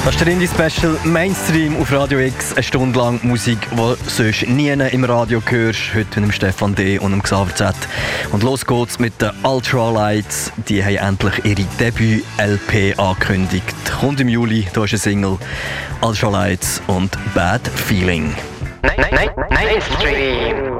Das ist der Indie-Special Mainstream auf Radio X. Eine Stunde lang Musik, die du sonst nie im Radio hörst. Heute mit dem Stefan D. und dem Xaver Z. Und los geht's mit den Ultralights. Die haben endlich ihre Debüt-LP angekündigt. Kommt im Juli, da ist eine Single. Ultralights und Bad Feeling. Mainstream.